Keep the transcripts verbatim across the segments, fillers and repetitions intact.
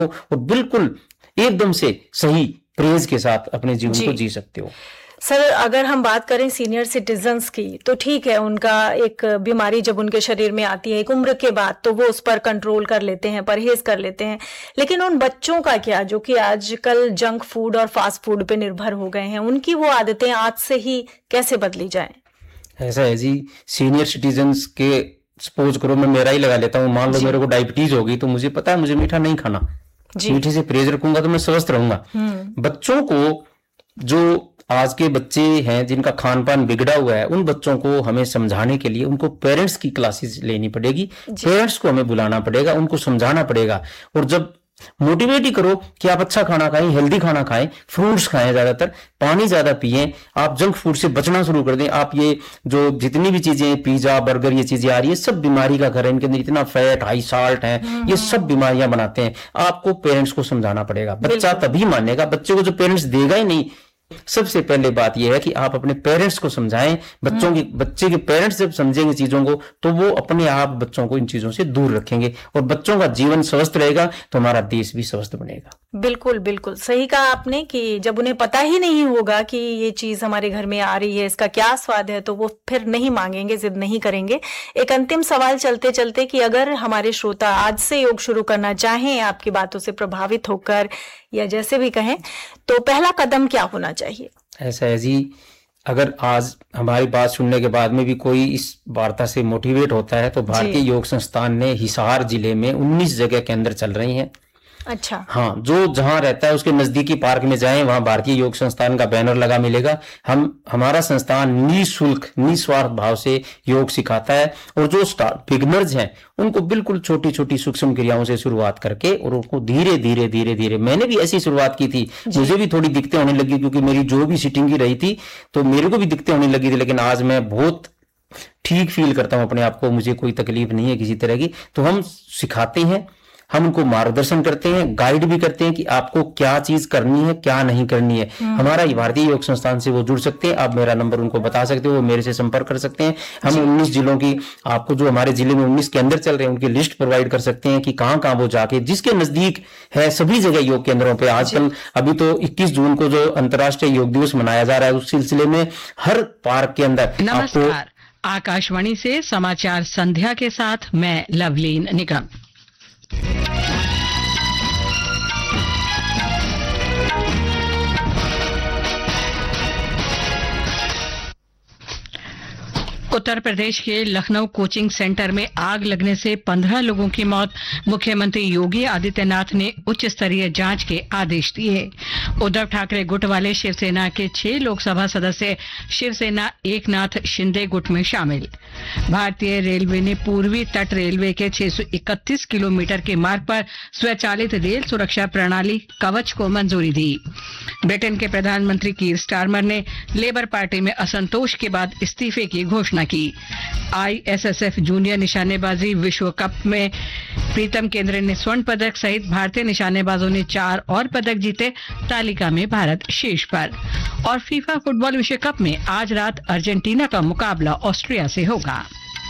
और बिल्कुल एकदम से सही परहेज के साथ अपने जीवन को जी सकते हो। सर, अगर हम बात करें सीनियर सिटीजन्स की, तो ठीक है, उनका एक बीमारी जब उनके शरीर में आती है एक उम्र के बाद, तो वो उस पर कंट्रोल कर लेते हैं, परहेज कर लेते हैं। लेकिन उन बच्चों का क्या, जो कि आजकल जंक फूड और फास्ट फूड पे निर्भर हो गए हैं, उनकी वो आदतें आज से ही कैसे बदली जाएं? ऐसा है जी, सीनियर सिटीजन्स के सपोज करो, मैं मेरा ही लगा लेता हूँ, मान लो मेरे को डायबिटीज होगी, तो मुझे पता है मुझे मीठा नहीं खाना, मीठे से परहेज रखूंगा तो मैं स्वस्थ रहूंगा। बच्चों को, जो आज के बच्चे हैं जिनका खान पान बिगड़ा हुआ है, उन बच्चों को हमें समझाने के लिए उनको पेरेंट्स की क्लासेस लेनी पड़ेगी, पेरेंट्स को हमें बुलाना पड़ेगा, उनको समझाना पड़ेगा। और जब मोटिवेट ही करो कि आप अच्छा खाना खाएं, हेल्दी खाना खाएं, फ्रूट्स खाएं, ज्यादातर पानी ज्यादा पिएं, आप जंक फूड से बचना शुरू कर दें। आप ये जो जितनी भी चीजें, पिज्जा बर्गर, ये चीजें आ रही है, सब बीमारी का घर है, इनके अंदर इतना फैट, हाई साल्ट है, ये सब बीमारियां बनाते हैं। आपको पेरेंट्स को समझाना पड़ेगा, बच्चा तभी मानेगा। बच्चे को जो पेरेंट्स देगा ही नहीं, सबसे पहले बात यह है कि आप अपने पेरेंट्स को समझाएं। बच्चों की बच्चे के पेरेंट्स जब समझेंगे चीजों को, तो वो अपने आप बच्चों को इन चीजों से दूर रखेंगे, और बच्चों का जीवन स्वस्थ रहेगा तो हमारा देश भी स्वस्थ बनेगा। बिल्कुल बिल्कुल सही कहा आपने कि जब उन्हें पता ही नहीं होगा कि ये चीज हमारे घर में आ रही है, इसका क्या स्वाद है, तो वो फिर नहीं मांगेंगे, जिद नहीं करेंगे। एक अंतिम सवाल चलते चलते कि अगर हमारे श्रोता आज से योग शुरू करना चाहें, आपकी बातों से प्रभावित होकर या जैसे भी कहें, तो पहला कदम क्या होना चाहिए? ऐसा है जी, अगर आज हमारी बात सुनने के बाद में भी कोई इस वार्ता से मोटिवेट होता है, तो भारतीय योग संस्थान ने हिसार जिले में उन्नीस जगह केंद्र चल रही हैं। अच्छा, हाँ, जो जहां रहता है उसके नजदीकी पार्क में जाएं, वहां भारतीय योग संस्थान का बैनर लगा मिलेगा। हम हमारा संस्थान निःशुल्क, निस्वार्थ भाव से योग सिखाता है, और जो बिगिनर्स हैं उनको बिल्कुल छोटी छोटी सूक्ष्म क्रियाओं से शुरुआत करके, और उनको धीरे धीरे धीरे धीरे, मैंने भी ऐसी शुरुआत की थी, मुझे भी थोड़ी दिक्कतें होने लगी, क्योंकि मेरी जो भी सिटिंग ही रही थी तो मेरे को भी दिक्कतें होने लगी थी। लेकिन आज मैं बहुत ठीक फील करता हूं अपने आप को, मुझे कोई तकलीफ नहीं है किसी तरह की। तो हम सिखाते हैं, हम उनको मार्गदर्शन करते हैं, गाइड भी करते हैं कि आपको क्या चीज करनी है, क्या नहीं करनी है। हमारा भारतीय योग संस्थान से वो जुड़ सकते हैं, आप मेरा नंबर उनको बता सकते हो, वो मेरे से संपर्क कर सकते हैं। हम उन्नीस जिलों की, आपको जो हमारे जिले में उन्नीस के अंदर चल रहे हैं, उनकी लिस्ट प्रोवाइड कर सकते हैं कि कहां कहां वो जाके, जिसके नजदीक है सभी जगह योग केंद्रों पे। आजकल अभी तो इक्कीस जून को जो अंतर्राष्ट्रीय योग दिवस मनाया जा रहा है, उस सिलसिले में हर पार्क के अंदर आपको। आकाशवाणी से समाचार संध्या के साथ मैं लवलीन निगम। उत्तर प्रदेश के लखनऊ कोचिंग सेंटर में आग लगने से पंद्रह लोगों की मौत। मुख्यमंत्री योगी आदित्यनाथ ने उच्च स्तरीय जांच के आदेश दिए। उद्धव ठाकरे गुट वाले शिवसेना के छह लोकसभा सदस्य शिवसेना एकनाथ शिंदे गुट में शामिल। भारतीय रेलवे ने पूर्वी तट रेलवे के छह सौ इकतीस किलोमीटर के मार्ग पर स्वचालित रेल सुरक्षा प्रणाली कवच को मंजूरी दी। ब्रिटेन के प्रधानमंत्री कीर स्टारमर ने लेबर पार्टी में असंतोष के बाद इस्तीफे की घोषणा की। आईएसएसएफ जूनियर निशानेबाजी विश्व कप में प्रीतम केंद्रे ने स्वर्ण पदक सहित भारतीय निशानेबाजों ने चार और पदक जीते। तालिका में भारत शीर्ष पर। और फीफा फुटबॉल विश्व कप में आज रात अर्जेंटीना का मुकाबला ऑस्ट्रिया से होगा।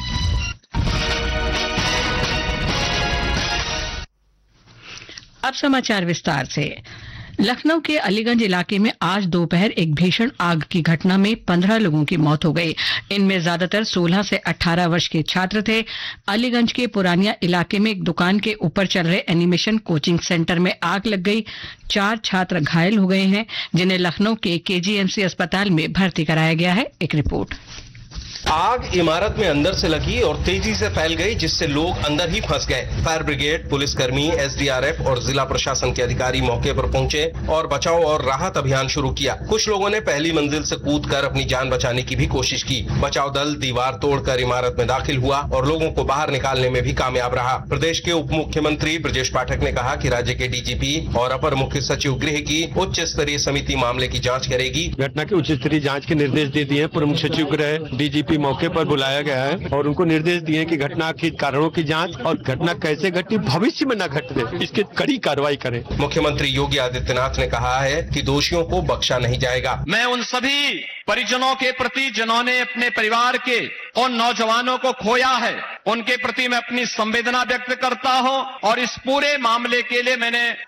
अब समाचार विस्तार से। लखनऊ के अलीगंज इलाके में आज दोपहर एक भीषण आग की घटना में पंद्रह लोगों की मौत हो गई। इनमें ज्यादातर सोलह से अठारह वर्ष के छात्र थे। अलीगंज के पुरानिया इलाके में एक दुकान के ऊपर चल रहे एनिमेशन कोचिंग सेंटर में आग लग गई। चार छात्र घायल हो गए हैं, जिन्हें लखनऊ के केजीएमसी अस्पताल में भर्ती कराया गया है। एक रिपोर्ट। आग इमारत में अंदर से लगी और तेजी से फैल गई, जिससे लोग अंदर ही फंस गए। फायर ब्रिगेड, पुलिसकर्मी, एसडीआरएफ और जिला प्रशासन के अधिकारी मौके पर पहुंचे और बचाव और राहत अभियान शुरू किया। कुछ लोगों ने पहली मंजिल से कूदकर अपनी जान बचाने की भी कोशिश की। बचाव दल दीवार तोड़कर इमारत में दाखिल हुआ और लोगों को बाहर निकालने में भी कामयाब रहा। प्रदेश के उप मुख्यमंत्री ब्रजेश पाठक ने कहा कि राज्य के डीजीपी और अपर मुख्य सचिव गृह की उच्च स्तरीय समिति मामले की जाँच करेगी। घटना की उच्च स्तरीय जाँच के निर्देश दे दिए। प्रमुख सचिव गृह डीजीपी मौके पर बुलाया गया है और उनको निर्देश दिए कि घटना के कारणों की जांच और घटना कैसे घटी, भविष्य में न घटे, इसकी कड़ी कार्रवाई करें। मुख्यमंत्री योगी आदित्यनाथ ने कहा है कि दोषियों को बख्शा नहीं जाएगा। मैं उन सभी परिजनों के प्रति जिन्होंने अपने परिवार के उन नौजवानों को खोया है, उनके प्रति मैं अपनी संवेदना व्यक्त करता हूं और इस पूरे मामले के लिए मैंने